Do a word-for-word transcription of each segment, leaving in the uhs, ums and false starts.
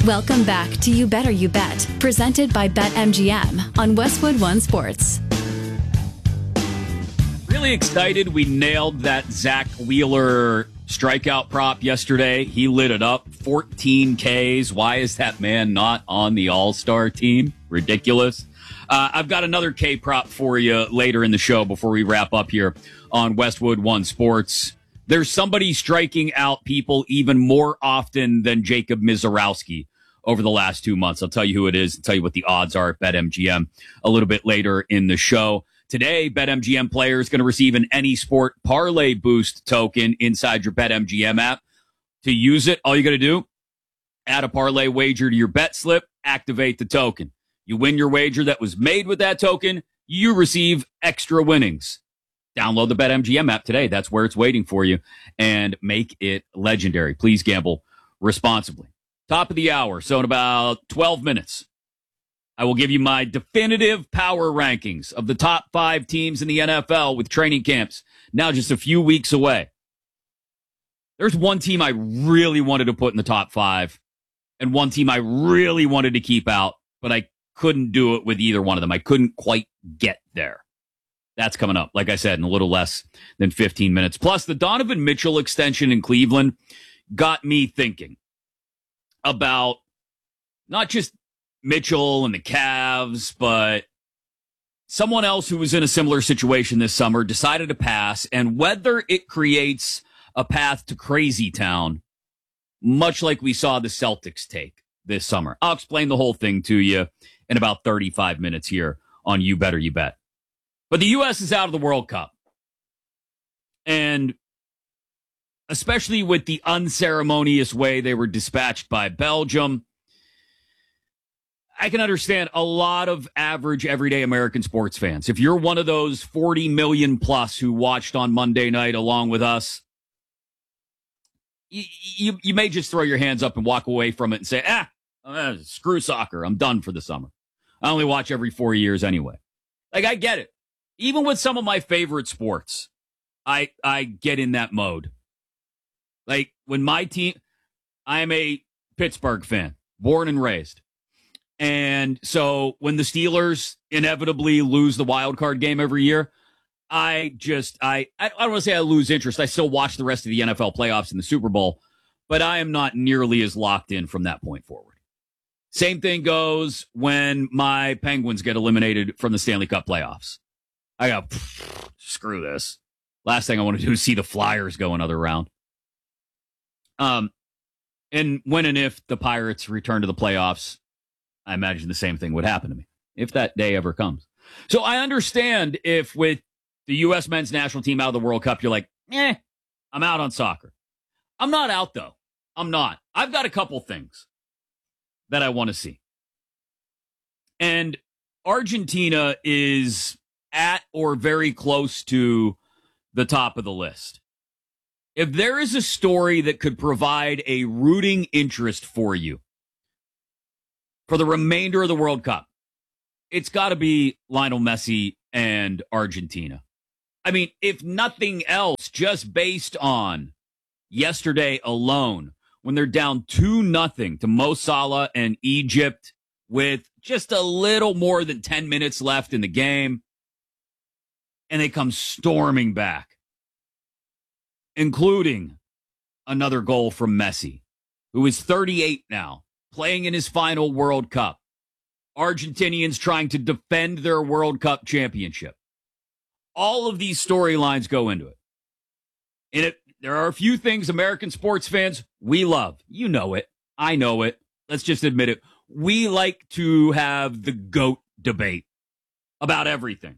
Welcome back to You Better You Bet, presented by BetMGM on Westwood One Sports. Really excited. We nailed that Zach Wheeler strikeout prop yesterday. He lit it up. fourteen Ks. Why is that man not on the All-Star team? Ridiculous. Uh, I've got another K prop for you later in the show before we wrap up here on Westwood One Sports. There's somebody striking out people even more often than Jacob Mizorowski over the last two months. I'll tell you who it is and tell you what the odds are at BetMGM a little bit later in the show. Today, BetMGM player is going to receive an Any Sport Parlay Boost token inside your BetMGM app. To use it, all you got to do, add a parlay wager to your bet slip, activate the token. You win your wager that was made with that token, you receive extra winnings. Download the BetMGM app today. That's where it's waiting for you, and make it legendary. Please gamble responsibly. Top of the hour, so in about twelve minutes, I will give you my definitive power rankings of the top five teams in the N F L with training camps now just a few weeks away. There's one team I really wanted to put in the top five and one team I really wanted to keep out, but I couldn't do it with either one of them. I couldn't quite get there. That's coming up, like I said, in a little less than fifteen minutes. Plus, the Donovan Mitchell extension in Cleveland got me thinking about not just Mitchell and the Cavs, but someone else who was in a similar situation this summer decided to pass, and whether it creates a path to crazy town, much like we saw the Celtics take this summer. I'll explain the whole thing to you in about thirty-five minutes here on You Better You Bet. But the U S is out of the World Cup. And especially with the unceremonious way they were dispatched by Belgium, I can understand a lot of average, everyday American sports fans. If you're one of those forty million plus who watched on Monday night along with us, you, you, you may just throw your hands up and walk away from it and say, ah, uh, screw soccer. I'm done for the summer. I only watch every four years anyway. Like, I get it. Even with some of my favorite sports, I I get in that mode. Like, when my team, I'm a Pittsburgh fan, born and raised. And so when the Steelers inevitably lose the wild card game every year, I just, I, I don't want to say I lose interest. I still watch the rest of the N F L playoffs and the Super Bowl, but I am not nearly as locked in from that point forward. Same thing goes when my Penguins get eliminated from the Stanley Cup playoffs. I go, screw this. Last thing I want to do is see the Flyers go another round. Um, and when and if the Pirates return to the playoffs, I imagine the same thing would happen to me if that day ever comes. So I understand if with the U S men's national team out of the World Cup, you're like, eh, I'm out on soccer. I'm not out, though. I'm not. I've got a couple things that I want to see. And Argentina is at or very close to the top of the list. If there is a story that could provide a rooting interest for you for the remainder of the World Cup, it's got to be Lionel Messi and Argentina. I mean, if nothing else, just based on yesterday alone, when they're down two nothing to Mo Salah and Egypt with just a little more than ten minutes left in the game, and they come storming back, including another goal from Messi, who is thirty-eight now, playing in his final World Cup. Argentinians trying to defend their World Cup championship. All of these storylines go into it. And it, there are a few things American sports fans we love. You know it. I know it. Let's just admit it. We like to have the GOAT debate about everything.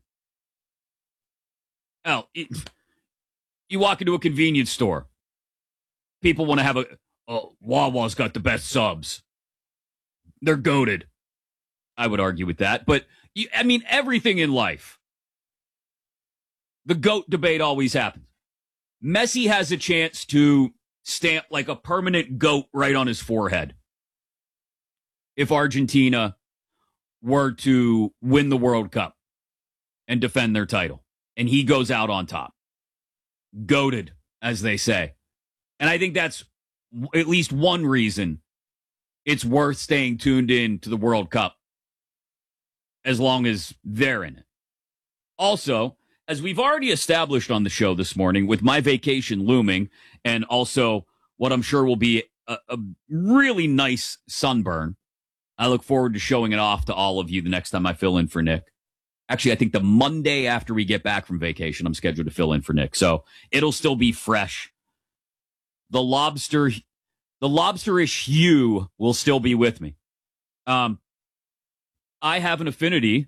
Oh, it, you walk into a convenience store. People want to have a, oh, Wawa's got the best subs. They're goated. I would argue with that. But, you, I mean, everything in life. The GOAT debate always happens. Messi has a chance to stamp like a permanent GOAT right on his forehead if Argentina were to win the World Cup and defend their title. And he goes out on top. GOATed, as they say. And I think that's at least one reason it's worth staying tuned in to the World Cup as long as they're in it. Also, as we've already established on the show this morning, with my vacation looming and also what I'm sure will be a, a really nice sunburn, I look forward to showing it off to all of you the next time I fill in for Nick. Actually, I think the Monday after we get back from vacation, I'm scheduled to fill in for Nick. So it'll still be fresh. The lobster, the lobsterish hue will still be with me. Um, I have an affinity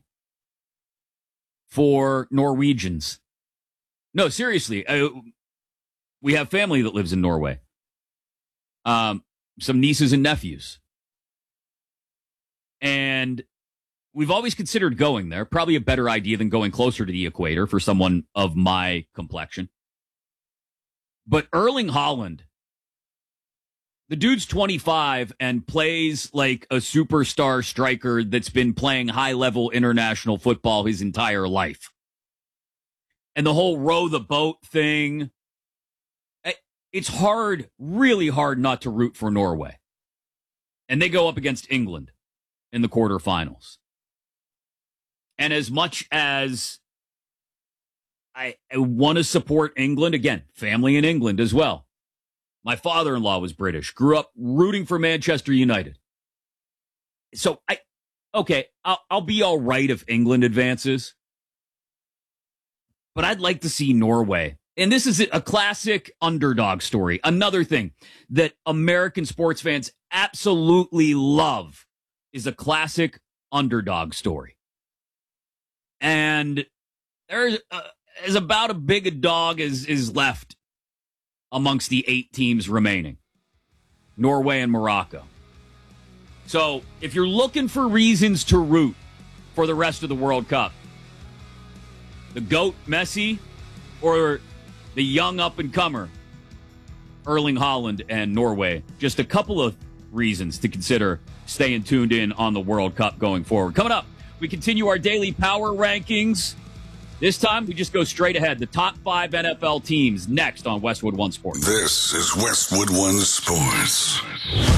for Norwegians. No, seriously. I, we have family that lives in Norway. Um, some nieces and nephews. And we've always considered going there. Probably a better idea than going closer to the equator for someone of my complexion. But Erling Haaland, the dude's twenty-five and plays like a superstar striker that's been playing high-level international football his entire life. And the whole row the boat thing, it's hard, really hard not to root for Norway. And they go up against England in the quarterfinals. And as much as I, I want to support England, again, family in England as well. My father-in-law was British, grew up rooting for Manchester United. So, I okay, I'll, I'll be all right if England advances. But I'd like to see Norway. And this is a classic underdog story. Another thing that American sports fans absolutely love is a classic underdog story. And there's, uh, there's about as big a dog as is left amongst the eight teams remaining. Norway and Morocco. So if you're looking for reasons to root for the rest of the World Cup, the GOAT Messi or the young up-and-comer Erling Haaland and Norway, just a couple of reasons to consider staying tuned in on the World Cup going forward. Coming up, we continue our daily power rankings. This time, we just go straight ahead. The top five N F L teams next on Westwood One Sports. This is Westwood One Sports.